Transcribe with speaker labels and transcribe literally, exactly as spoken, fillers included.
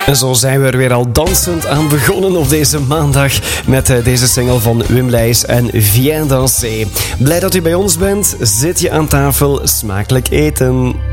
Speaker 1: En zo zijn we er weer al dansend aan begonnen op deze maandag met uh, deze single van Wim Leijs en Viens danser. Blij dat u bij ons bent. Zit je aan tafel, smakelijk eten.